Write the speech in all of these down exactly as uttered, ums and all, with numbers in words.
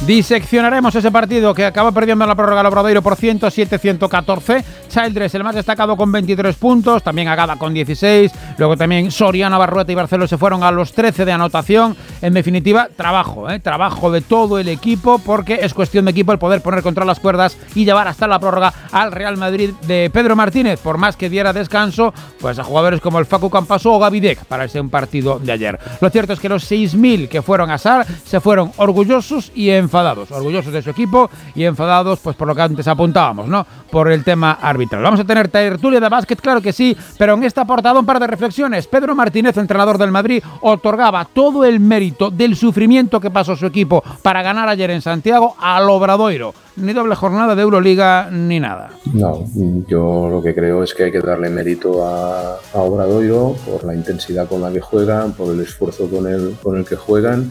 Diseccionaremos ese partido que acaba perdiendo en la prórroga el Obradoiro por ciento siete a ciento catorce. Childress, el más destacado, con veintitrés puntos, también Agada con dieciséis, luego también Soriano, Barrueta y Barceló se fueron a los trece de anotación. En definitiva, trabajo, ¿eh? trabajo de todo el equipo, porque es cuestión de equipo el poder poner contra las cuerdas y llevar hasta la prórroga al Real Madrid de Pedro Martínez, por más que diera descanso pues a jugadores como el Facu Campaso o Gavidec para ese un partido de ayer. Lo cierto es que los seis mil que fueron a S A R se fueron orgullosos y enfadados, orgullosos de su equipo y enfadados pues por lo que antes apuntábamos, ¿no? Por el tema arbitral. Vamos a tener tertulia de básquet, claro que sí, pero en esta portada un par de reflexiones. Pedro Martínez, entrenador del Madrid, otorgaba todo el mérito del sufrimiento que pasó su equipo para ganar ayer en Santiago al Obradoiro. Ni doble jornada de Euroliga ni nada. No, yo lo que creo es que hay que darle mérito a, a Obradoiro por la intensidad con la que juegan, por el esfuerzo con el, con el que juegan,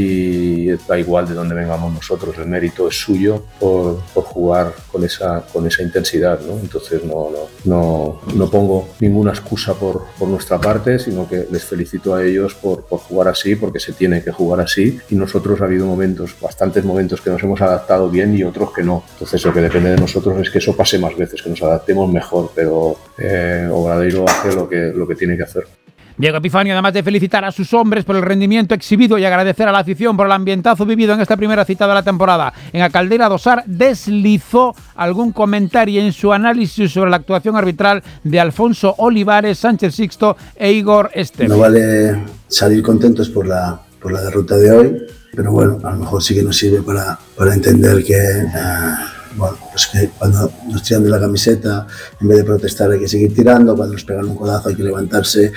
y da igual de dónde vengamos nosotros, el mérito es suyo por, por jugar con esa, con esa intensidad, ¿no? Entonces no, no, no, no pongo ninguna excusa por, por nuestra parte, sino que les felicito a ellos por, por jugar así, porque se tiene que jugar así, y nosotros ha habido momentos, bastantes momentos que nos hemos adaptado bien y otros que no. Entonces lo que depende de nosotros es que eso pase más veces, que nos adaptemos mejor, pero eh, Obradoiro hace lo que, lo que tiene que hacer. Diego Epifanio, además de felicitar a sus hombres por el rendimiento exhibido y agradecer a la afición por el ambientazo vivido en esta primera cita de la temporada en a Caldeira do S A R, deslizó algún comentario en su análisis sobre la actuación arbitral de Alfonso Olivares, Sánchez Sixto e Igor Esteve. No vale salir contentos por la, por la derrota de hoy, pero bueno, a lo mejor sí que nos sirve para, para entender que, eh, bueno, pues que cuando nos tiran de la camiseta, en vez de protestar hay que seguir tirando, cuando nos pegan un codazo hay que levantarse,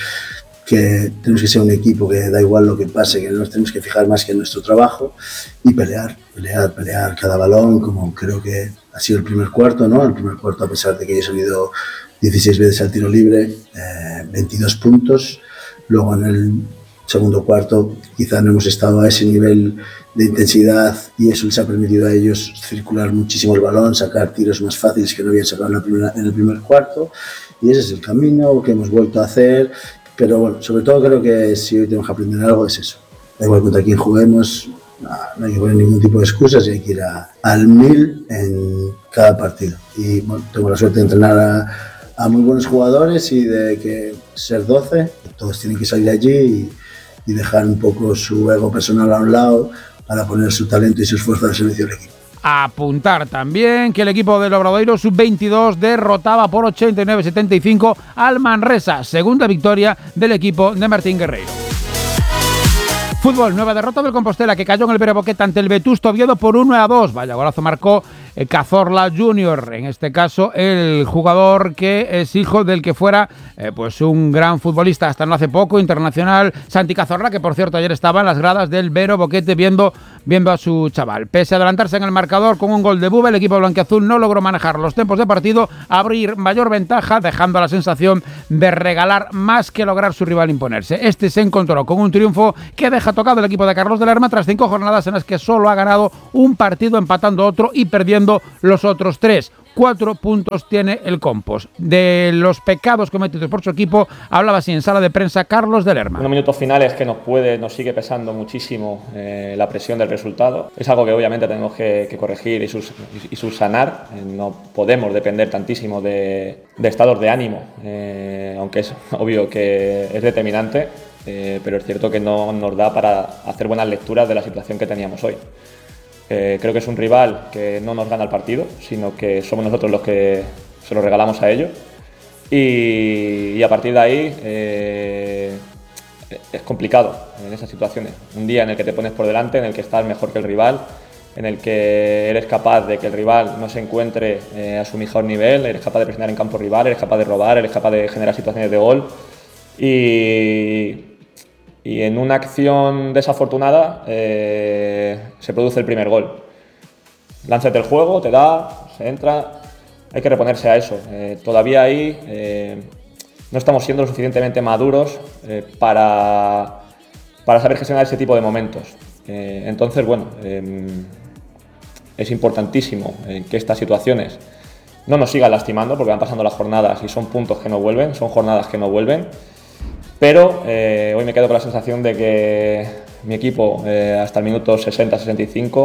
que tenemos que ser un equipo que da igual lo que pase, que no nos tenemos que fijar más que en nuestro trabajo y pelear, pelear, pelear cada balón, como creo que ha sido el primer cuarto, ¿no? El primer cuarto, a pesar de que haya salido dieciséis veces al tiro libre, eh, veintidós puntos, luego en el segundo cuarto quizá no hemos estado a ese nivel de intensidad y eso les ha permitido a ellos circular muchísimo el balón, sacar tiros más fáciles que no habían sacado en, la primera, en el primer cuarto, y ese es el camino que hemos vuelto a hacer. Pero bueno, sobre todo creo que si hoy tenemos que aprender algo es eso. Da igual contra quién juguemos, no, no hay que poner ningún tipo de excusas y hay que ir a, al mil en cada partido. Y bueno, tengo la suerte de entrenar a, a muy buenos jugadores y de que ser doce, todos tienen que salir allí y, y dejar un poco su ego personal a un lado para poner su talento y su esfuerzo al servicio del equipo. Apuntar también que el equipo del Obradoiro sub veintidós derrotaba por ochenta y nueve a setenta y cinco al Manresa, segunda victoria del equipo de Martín Guerreiro. Fútbol, nueva derrota del Compostela, que cayó en el Pere Boqueta ante el Vetusto Oviedo por uno a dos. Vaya golazo marcó eh, Cazorla junior, en este caso el jugador que es hijo del que fuera eh, pues un gran futbolista hasta no hace poco, internacional, Santi Cazorla, que por cierto ayer estaba en las gradas del Vero Boquete viendo, viendo a su chaval. Pese a adelantarse en el marcador con un gol de Buba, el equipo blanquiazul no logró manejar los tiempos de partido, abrir mayor ventaja, dejando la sensación de regalar más que lograr su rival imponerse. Este se encontró con un triunfo que deja tocado el equipo de Carlos de Lerma tras cinco jornadas en las que solo ha ganado un partido, empatando otro y perdiendo los otros tres. Cuatro puntos tiene el Compos. De los pecados cometidos por su equipo hablaba así en sala de prensa Carlos de Lerma. Unos minutos finales que nos puede, nos sigue pesando muchísimo eh, la presión del resultado. Es algo que obviamente tenemos que, que corregir y, sus, y subsanar. Eh, no podemos depender tantísimo de, de estados de ánimo, eh, aunque es obvio que es determinante. Eh, pero es cierto que no nos da para hacer buenas lecturas de la situación que teníamos hoy. Eh, creo que es un rival que no nos gana el partido, sino que somos nosotros los que se lo regalamos a ellos. Y, y a partir de ahí eh, es complicado en esas situaciones. Un día en el que te pones por delante, en el que estás mejor que el rival, en el que eres capaz de que el rival no se encuentre eh, a su mejor nivel, eres capaz de presionar en campo rival, eres capaz de robar, eres capaz de generar situaciones de gol. Y... Y en una acción desafortunada eh, se produce el primer gol. Lánzate el juego, te da, se entra, hay que reponerse a eso. Eh, todavía ahí eh, no estamos siendo lo suficientemente maduros eh, para, para saber gestionar ese tipo de momentos. Eh, entonces, bueno, eh, es importantísimo eh, que estas situaciones no nos sigan lastimando, porque van pasando las jornadas y son puntos que no vuelven, son jornadas que no vuelven. Pero eh, hoy me quedo con la sensación de que mi equipo eh, hasta el minuto sesenta sesenta y cinco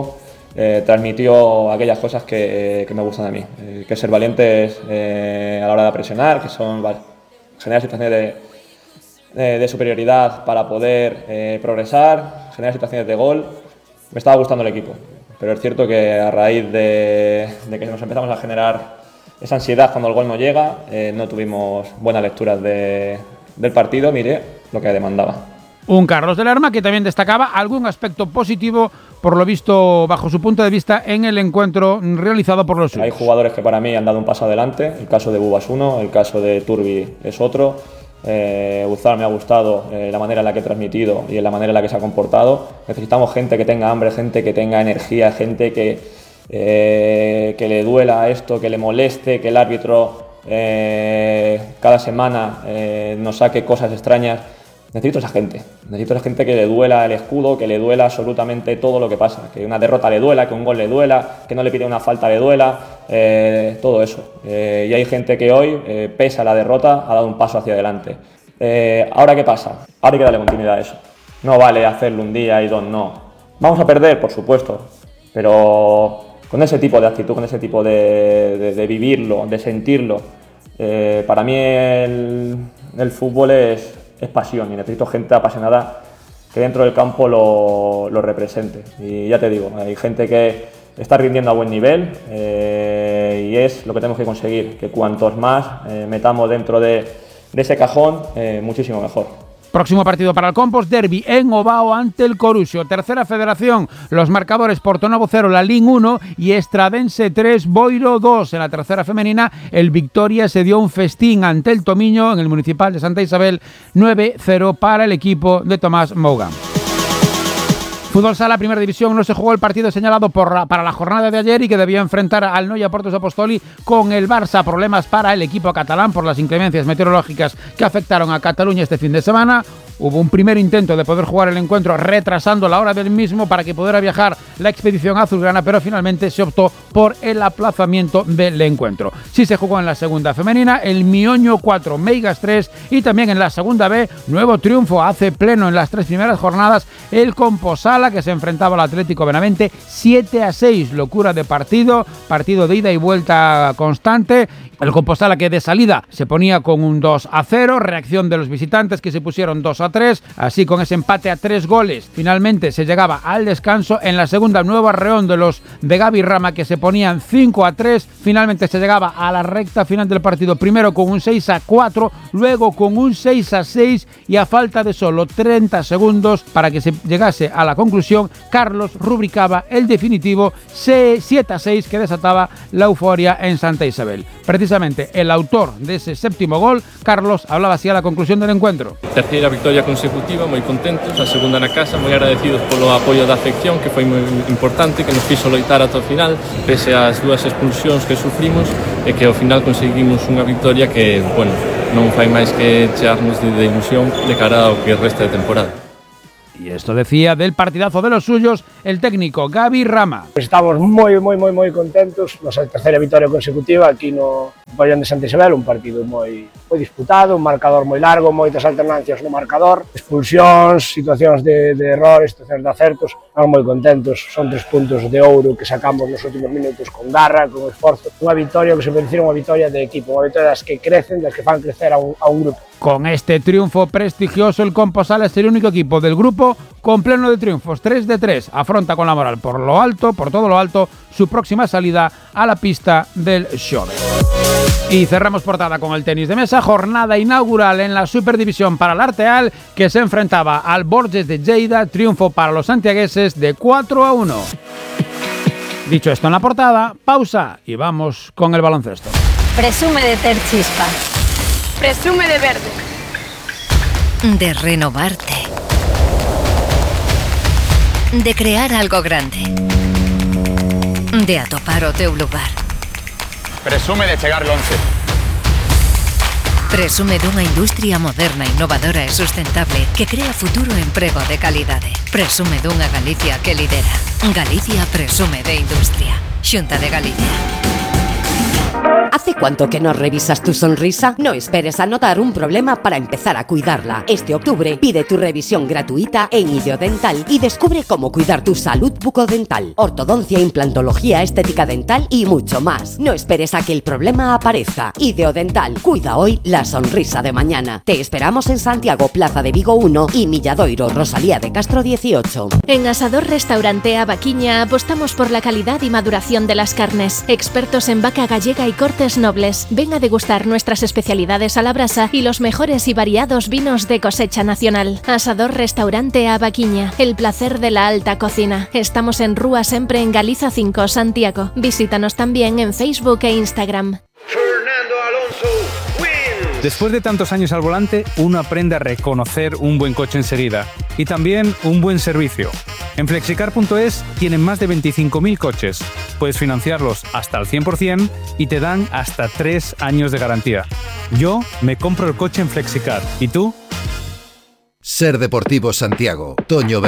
eh, transmitió aquellas cosas que, que me gustan a mí, eh, que ser valientes eh, a la hora de presionar, que son vale, generar situaciones de, de, de superioridad para poder eh, progresar, generar situaciones de gol. Me estaba gustando el equipo, pero es cierto que a raíz de, de que nos empezamos a generar esa ansiedad cuando el gol no llega, eh, no tuvimos buenas lecturas de, del partido, miré lo que demandaba. Un Carlos de Lerma que también destacaba algún aspecto positivo, por lo visto, bajo su punto de vista, en el encuentro realizado por los suyos. Hay jugadores que para mí han dado un paso adelante, el caso de Bubas uno, el caso de Turbi es otro. Eh, Uzal me ha gustado eh, la manera en la que he transmitido y en la manera en la que se ha comportado. Necesitamos gente que tenga hambre, gente que tenga energía, gente que, eh, que le duela esto, que le moleste, que el árbitro eh, cada semana eh, nos saque cosas extrañas. Necesito esa gente, necesito esa gente que le duela el escudo, que le duela absolutamente todo lo que pasa, que una derrota le duela, que un gol le duela, que no le pide una falta le duela, eh, todo eso. Eh, y hay gente que hoy, eh, pese a la derrota, ha dado un paso hacia adelante. Eh, ¿Ahora qué pasa? Ahora hay que darle continuidad a eso. No vale hacerlo un día y dos no. Vamos a perder, por supuesto, pero con ese tipo de actitud, con ese tipo de, de, de vivirlo, de sentirlo, eh, para mí el, el fútbol es... es pasión y necesito gente apasionada que dentro del campo lo, lo represente. Y ya te digo, hay gente que está rindiendo a buen nivel eh, y es lo que tenemos que conseguir, que cuantos más eh, metamos dentro de, de ese cajón, eh, muchísimo mejor. Próximo partido para el Compos, derbi en Ovao ante el Coruxo. Tercera federación, los marcadores: Portonovo cero, La Lin uno y Estradense tres, Boiro dos. En la tercera femenina, el Victoria se dio un festín ante el Tomiño en el Municipal de Santa Isabel, nueve cero para el equipo de Tomás Mougan. Fútbol Sala, Primera División, no se jugó el partido señalado por la, para la jornada de ayer y que debía enfrentar al Noia Portos Apostoli con el Barça. Problemas para el equipo catalán por las inclemencias meteorológicas que afectaron a Cataluña este fin de semana. Hubo un primer intento de poder jugar el encuentro retrasando la hora del mismo para que pudiera viajar la expedición azulgrana, pero finalmente se optó por el aplazamiento del encuentro. Sí se jugó en la segunda femenina, el Mioño cuatro, Meigas tres, y también en la segunda B, nuevo triunfo hace pleno en las tres primeras jornadas, el Composala, que se enfrentaba al Atlético Benavente siete a seis, locura de partido, partido de ida y vuelta constante. El Compostela que de salida se ponía con un dos a cero, reacción de los visitantes que se pusieron dos a tres, así con ese empate a tres goles, finalmente se llegaba al descanso. En la segunda, nuevo arreón de los de Gaby Rama que se ponían cinco a tres, finalmente se llegaba a la recta final del partido, primero con un seis a cuatro, luego con un seis a seis y a falta de solo treinta segundos para que se llegase a la conclusión, Carlos rubricaba el definitivo siete a seis que desataba la euforia en Santa Isabel. Precisamente el autor de ese séptimo gol, Carlos, hablaba así a la conclusión del encuentro. Terceira victoria consecutiva, moi contentos, a segunda na casa, moi agradecidos polo apoio da afección, que foi moi importante, que nos fixo loitar ata o final, pese ás dúas expulsións que sufrimos, e que ao final conseguimos unha victoria que, bueno, non fai máis que chearnos de, de ilusión de cara ao que resta de temporada. Y esto decía del partidazo de los suyos el técnico Gaby Rama. Estamos moi, moi, moi, moi contentos. Nosa terceira victoria consecutiva aquí no Pabellón de Santa Isabel, un partido moi, moi disputado, un marcador moi largo, moitas alternancias no marcador, expulsións, situacións de, de errores, situacións de acertos. Estamos moi contentos, son tres puntos de ouro que sacamos nos últimos minutos con garra, con esforzo. Unha victoria que se merece unha victoria de equipo, unha victoria das que crecen, das que fan crecer a un, a un grupo. Con este triunfo prestigioso, el Composala es el único equipo del grupo con pleno de triunfos, tres de tres. Afronta con la moral por lo alto, por todo lo alto, su próxima salida a la pista del Xove. Y cerramos portada con el tenis de mesa, jornada inaugural en la Superdivisión para el Arteal, que se enfrentaba al Borges de Lleida, triunfo para los santiagueses de cuatro a uno. Dicho esto en la portada, pausa y vamos con el baloncesto. Presume de ter chispas. Presume de verde. De renovarte. De crear algo grande. De atopar o teu lugar. Presume de chegar longe. Presume dunha industria moderna, innovadora e sustentable que crea futuro e emprego de calidade. Presume dunha Galicia que lidera. Galicia presume de industria. Xunta de Galicia. ¿Hace cuánto que no revisas tu sonrisa? No esperes a notar un problema para empezar a cuidarla. Este octubre pide tu revisión gratuita en Ideodental y descubre cómo cuidar tu salud bucodental, ortodoncia, implantología, estética dental y mucho más. No esperes a que el problema aparezca. Ideodental, cuida hoy la sonrisa de mañana. Te esperamos en Santiago, Plaza de Vigo uno y Milladoiro, Rosalía de Castro dieciocho. En Asador Restaurante Avaquiña apostamos por la calidad y maduración de las carnes. Expertos en vaca gallega y cortes nobles. Ven a degustar nuestras especialidades a la brasa y los mejores y variados vinos de cosecha nacional. Asador Restaurante Avaquiña, el placer de la alta cocina. Estamos en Rúa Sempre en Galiza cinco, Santiago. Visítanos también en Facebook e Instagram. Fernando Alonso wins. Después de tantos años al volante, uno aprende a reconocer un buen coche enseguida y también un buen servicio. En flexicar punto es tienen más de veinticinco mil coches. Puedes financiarlos hasta el cien por ciento y te dan hasta tres años de garantía. Yo me compro el coche en Flexicar. ¿Y tú? Ser Deportivo Santiago, Toño Bernal.